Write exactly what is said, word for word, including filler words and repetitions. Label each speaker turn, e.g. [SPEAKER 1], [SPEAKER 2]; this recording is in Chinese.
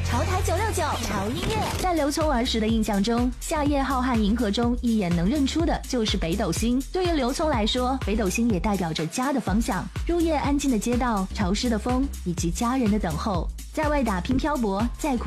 [SPEAKER 1] 潮台九六九潮音乐。在刘聪儿时的印象中，夏夜浩瀚银河中一眼能认出的就是北斗星。对于刘聪来说，北斗星也代表着家的方向。入夜安静的街道，潮湿的风，以及家人的等候。在外打拼漂泊，再苦